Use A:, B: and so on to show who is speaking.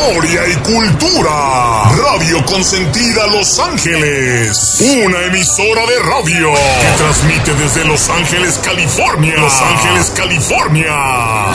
A: historia y cultura. Radio Consentida Los Ángeles. Una emisora de radio que transmite desde Los Ángeles, California. Los Ángeles, California.